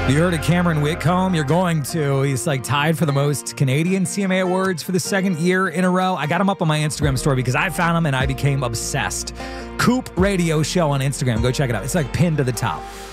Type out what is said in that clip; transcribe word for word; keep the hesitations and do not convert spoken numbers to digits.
You heard of Cameron Whitcomb? You're going to. He's like tied for the most Canadian C M A awards for the second year in a row. I got him up on my Instagram story because I found him and I became obsessed. Coop Radio Show on Instagram. Go check it out. It's like pinned to the top.